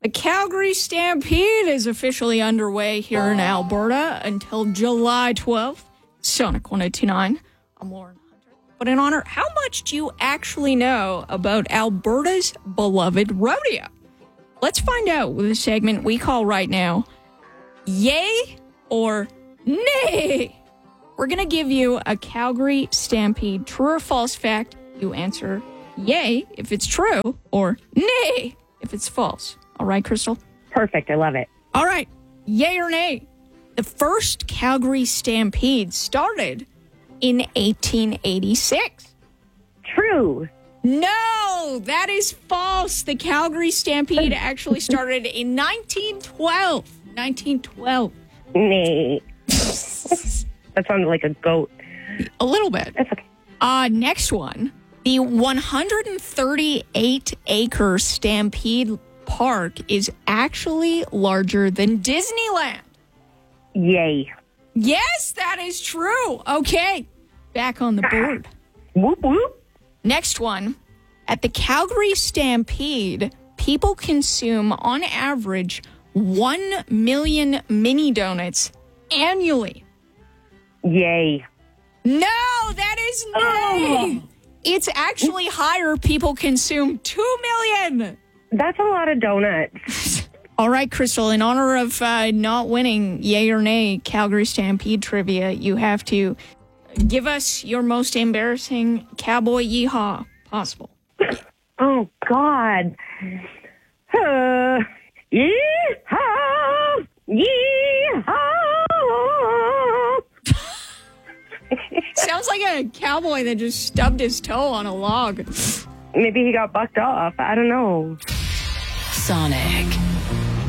The Calgary Stampede is officially underway here in Alberta until July 12th. Sonic 1029. I'm Lauren Hunter. But in honor, how much do you actually know about Alberta's beloved rodeo? Let's find out with a segment we call right now, Yay or Nay? We're going to give you a Calgary Stampede true or false fact. You answer yay if it's true or nay if it's false. All right, Crystal? Perfect. I love it. All right. Yay or nay? The first Calgary Stampede started in 1886. True. No, that is false. The Calgary Stampede actually started in 1912. 1912. Nay. That sounded like a goat. A little bit. That's okay. Next one. The 138-acre Stampede Park is actually larger than Disneyland. Yay. Yes, that is true. Okay, back on the board. Whoop, whoop. Next one. At the Calgary Stampede, people consume, on average, 1 million mini donuts annually. Yay. No, that is nay. It's actually higher. People consume 2 million. That's a lot of donuts. All right, Crystal, in honor of not winning yay or nay Calgary Stampede trivia, you have to give us your most embarrassing cowboy yeehaw possible. Oh, God. Yeehaw! Yeehaw! Sounds like a cowboy that just stubbed his toe on a log. Maybe he got bucked off. I don't know. Sonic.